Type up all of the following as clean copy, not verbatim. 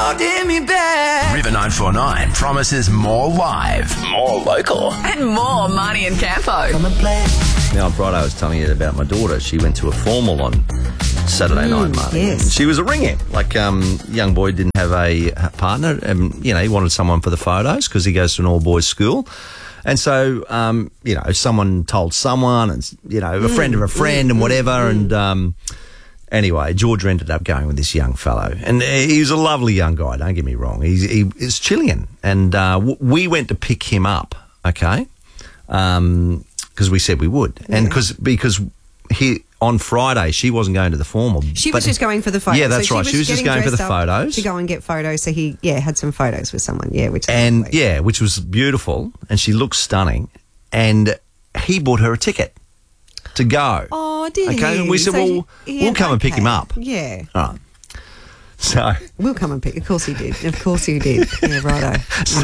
holding me back. River 949 promises more live, more local. And more Marnie and Campo. Now, on Friday, I was telling you about my daughter. She went to a formal on Saturday night, Marnie. Yes. She was a ring-in. Like, young boy didn't have a partner, and, he wanted someone for the photos because he goes to an all-boys school. And so, someone told someone and, a friend of a friend and whatever. And anyway, Georgia ended up going with this young fellow. And he was a lovely young guy, don't get me wrong. He is Chilean. And we went to pick him up, okay, because we said we would. Yeah. And because on Friday, she wasn't going to the formal. She was just going for the photos. Yeah, that's right. She was just going for the photos. To go and get photos. So he, had some photos with someone. Yeah, which which was beautiful, and she looked stunning. And he bought her a ticket to go. Oh, did he? Okay, and we said, we'll come and pick him up. Yeah. All right. So we'll come and pick. Of course he did. Of course he did. Yeah, righto.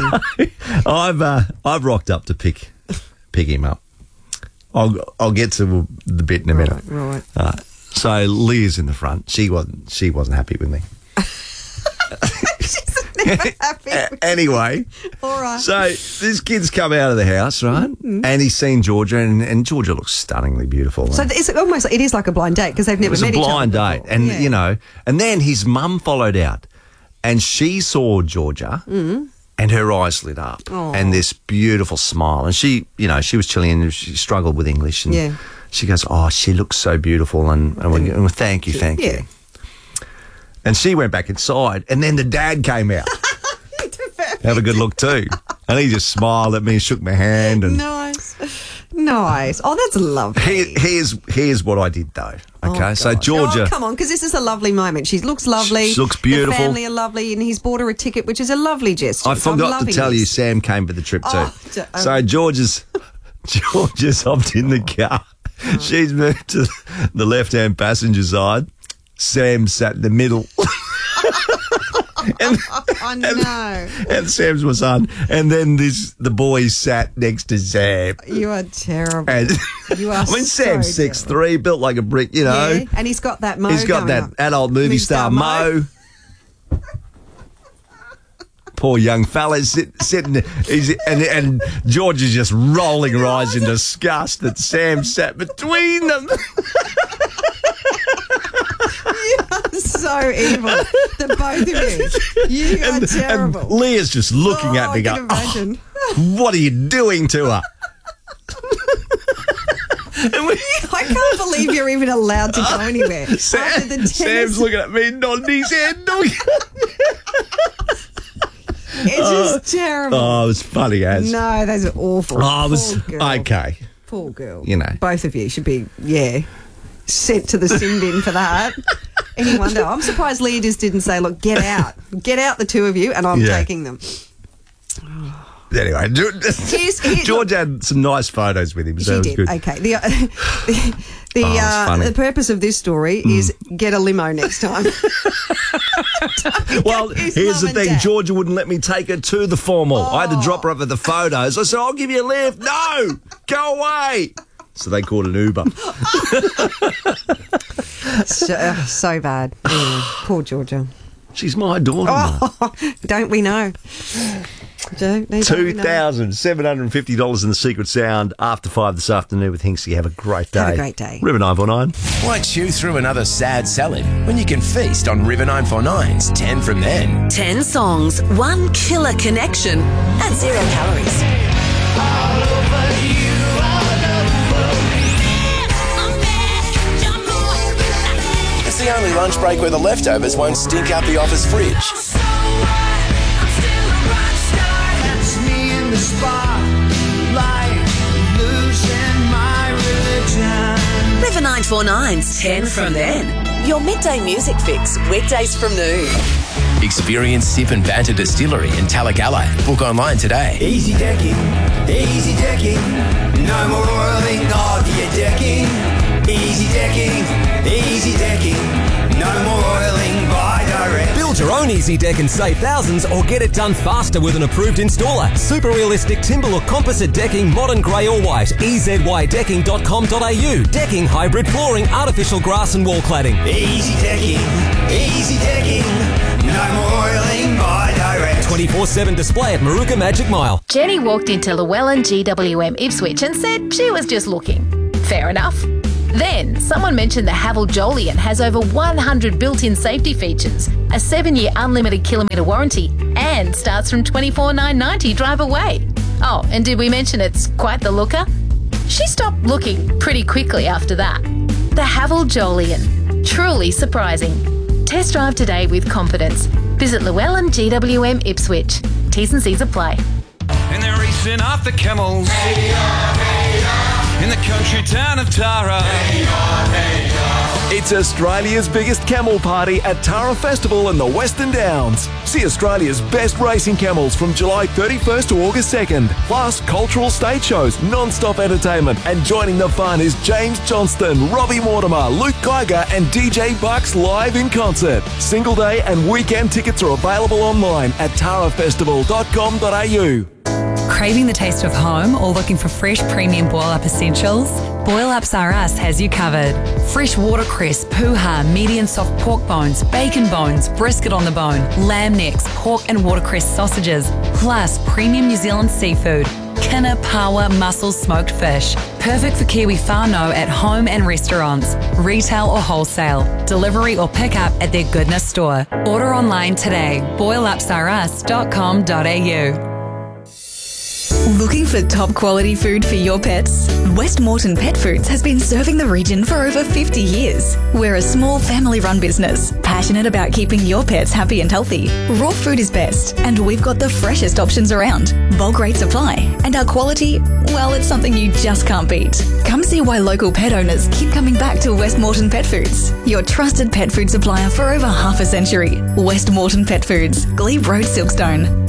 So I've rocked up to pick him up. I'll get to the bit in a minute. Right. So Leah's in the front. She wasn't happy with me. She's never happy with Anyway. All right. So this kid's come out of the house, right? Mm-hmm. And he's seen Georgia, and Georgia looks stunningly beautiful. So it is like a blind date because they've never met each other. It was a blind date. And, and then his mum followed out and she saw Georgia and her eyes lit up and this beautiful smile. And she, she was Chilean and she struggled with English. And she goes, oh, she looks so beautiful. And we thank you. And she went back inside, and then the dad came out. Have a good look too. And he just smiled at me and shook my hand. And Nice. Oh, that's lovely. Here's what I did though. Okay, so Georgia. Oh, come on, because this is a lovely moment. She looks lovely. She looks beautiful. The family are lovely, and he's bought her a ticket, which is a lovely gesture. I forgot to tell you, Sam came for the trip too. So Georgia's hopped in the car. Oh. She's moved to the left-hand passenger side. Sam sat in the middle. And Sam's my son. And then the boy sat next to Sam. You are terrible. You are Sam's 6'3", built like a brick, Yeah, and he's got that Mo. He's got that adult movie star Mo. Poor young fella sitting there. And George is just rolling her eyes in disgust that Sam sat between them. You are so evil, the both of you. You are terrible. And Leah's just looking at me going, what are you doing to her? I can't believe you're even allowed to go anywhere. Sam's looking at me, nodding his head. It's just terrible. Oh, it was funny as. No, those are awful. Oh, it was okay. Poor girl. Both of you should be, sent to the sin bin for that. Any wonder? I'm surprised Leah just didn't say, look, get out, the two of you, and I'm taking them. Anyway, George had some nice photos with him. So she did. Okay. The purpose of this story is get a limo next time. Well, here's the thing. Georgia wouldn't let me take her to the formal. I had to drop her up at the photos. I said, I'll give you a lift. No, go away. So they called an Uber. So bad. Poor Georgia. She's my daughter. Don't we know? $2,750 in the Secret Sound after 5 this afternoon with Hinksy. Have a great day. Have a great day. River 949. Why chew through another sad salad when you can feast on River 949's 10 from Then? 10 songs, 1 killer connection at 0 calories. All over you, all over me. It's the only lunch break where the leftovers won't stink up the office fridge. River 949's 10 from Then. Your midday music fix, weekdays from noon. Experience Sip and Banter Distillery in Talagalla. Book online today. Easy decking, no more oiling of your decking. Easy decking, no more oiling by direct. Build your own Easy Deck and save thousands, or get it done faster with an approved installer. Super realistic timber or composite decking, modern grey or white. EZYdecking.com.au. Decking, hybrid flooring, artificial grass and wall cladding. Easy decking, no more oiling by 24/7 display at Maruka Magic Mile. Jenny walked into Llewellyn GWM Ipswich and said she was just looking. Fair enough. Then, someone mentioned the Haval Joliet has over 100 built-in safety features, a 7-year unlimited kilometre warranty, and starts from $24,990 drive away. Oh, and did we mention it's quite the looker? She stopped looking pretty quickly after that. The Haval Joliet. Truly surprising. Test drive today with confidence. Visit Llewellyn GWM Ipswich. T's and C's apply. And they're racing off the camels in the country town of Tara. It's Australia's biggest camel party at Tara Festival in the Western Downs. See Australia's best racing camels from July 31st to August 2nd. Plus cultural stage shows, non-stop entertainment, and joining the fun is James Johnston, Robbie Mortimer, Luke Geiger and DJ Bucks live in concert. Single day and weekend tickets are available online at tarafestival.com.au. Craving the taste of home or looking for fresh premium boil-up essentials? Boil Ups R Us has you covered. Fresh watercress, puha, medium soft pork bones, bacon bones, brisket on the bone, lamb necks, pork and watercress sausages, plus premium New Zealand seafood. Kina, pawa, mussels, smoked fish. Perfect for Kiwi whānau at home and restaurants, retail or wholesale, delivery or pick up at their Goodness store. Order online today, boilupsrus.com.au. Looking for top quality food for your pets? West Moreton Pet Foods has been serving the region for over 50 years. We're a small family-run business, passionate about keeping your pets happy and healthy. Raw food is best, and we've got the freshest options around. Bulk rate supply, and our quality, well, it's something you just can't beat. Come see why local pet owners keep coming back to West Moreton Pet Foods, your trusted pet food supplier for over half a century. West Moreton Pet Foods, Glebe Road, Silkstone.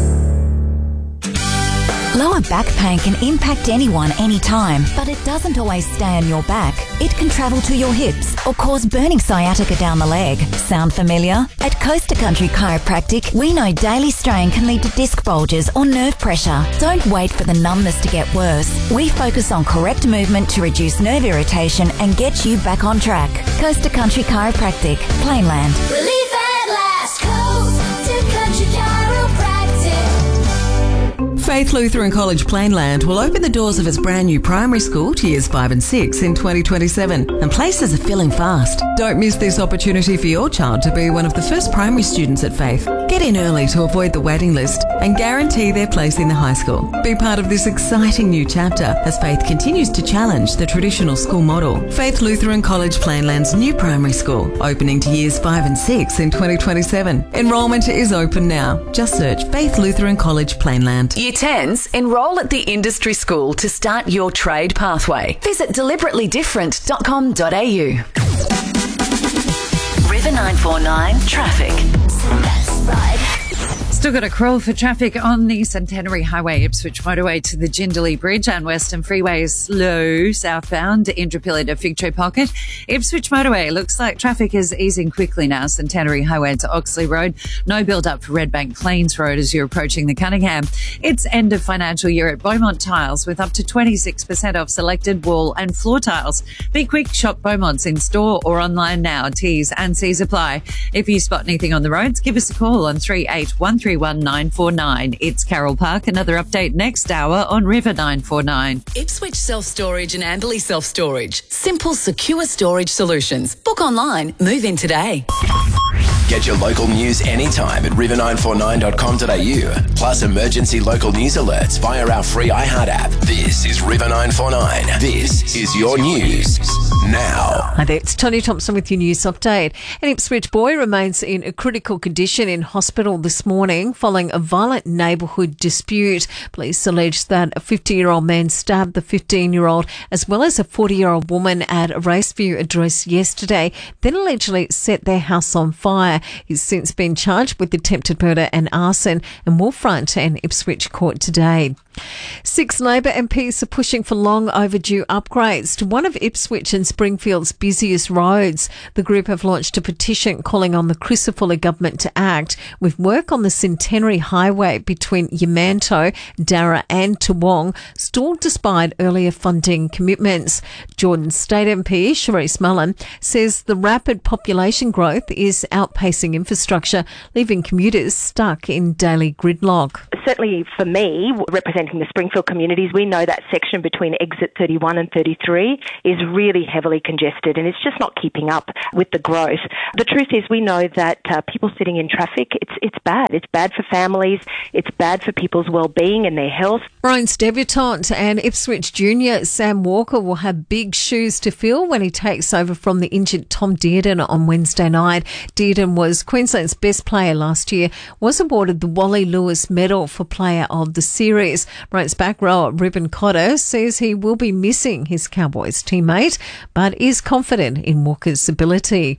Lower back pain can impact anyone anytime, but it doesn't always stay on your back. It can travel to your hips or cause burning sciatica down the leg. Sound familiar? At Coast to Country Chiropractic, we know daily strain can lead to disc bulges or nerve pressure. Don't wait for the numbness to get worse. We focus on correct movement to reduce nerve irritation and get you back on track. Coast to Country Chiropractic, Plainland. Relief at last. Coast to Country Chiropractic. Faith Lutheran College Plainland will open the doors of its brand new primary school to years 5 and 6 in 2027, and places are filling fast. Don't miss this opportunity for your child to be one of the first primary students at Faith. Get in early to avoid the waiting list and guarantee their place in the high school. Be part of this exciting new chapter as Faith continues to challenge the traditional school model. Faith Lutheran College Plainland's new primary school, opening to years 5 and 6 in 2027. Enrolment is open now. Just search Faith Lutheran College Plainland. Year 10s, enrol at the industry school to start your trade pathway. Visit deliberately-different.com.au. River 949 Traffic. Still got a crawl for traffic on the Centenary Highway, Ipswich Motorway to the Jindalee Bridge, and Western Freeway is slow southbound, Indooroopilly to Fig Tree Pocket. Ipswich Motorway looks like traffic is easing quickly now. Centenary Highway to Oxley Road. No build up for Redbank Plains Road as you're approaching the Cunningham. It's end of financial year at Beaumont Tiles with up to 26% off selected wall and floor tiles. Be quick, shop Beaumont's in store or online now. T's and C's apply. If you spot anything on the roads, give us a call on 38131949. It's Carol Park. Another update next hour on River 949. Ipswich Self-Storage and Amberley Self-Storage. Simple, secure storage solutions. Book online. Move in today. Get your local news anytime at river949.com.au. Plus emergency local news alerts via our free iHeart app. This is River 949. This is your news now. Hi there, it's Tony Thompson with your news update. An Ipswich boy remains in a critical condition in hospital this morning following a violent neighbourhood dispute. Police allege that a 50-year-old man stabbed the 15-year-old as well as a 40-year-old woman at a Raceview address yesterday, then allegedly set their house on fire. He's since been charged with attempted murder and arson and will front an Ipswich court today. 6 Labor MPs are pushing for long overdue upgrades to one of Ipswich and Springfield's busiest roads. The group have launched a petition calling on the Crisafulli government to act, with work on the Centenary Highway between Yamanto, Darra and Toowong stalled despite earlier funding commitments. Jordan State MP Sharice Mullen says the rapid population growth is outpacing pacing infrastructure, leaving commuters stuck in daily gridlock. Certainly for me, representing the Springfield communities, we know that section between exit 31 and 33 is really heavily congested and it's just not keeping up with the growth. The truth is we know that people sitting in traffic, it's bad. It's bad for families. It's bad for people's well-being and their health. Maroons debutant and Ipswich junior Sam Walker will have big shoes to fill when he takes over from the injured Tom Dearden on Wednesday night. Dearden was Queensland's best player last year, was awarded the Wally Lewis Medal for Player of the Series. Maroons back rower Ruben Cotter says he will be missing his Cowboys teammate, but is confident in Walker's ability.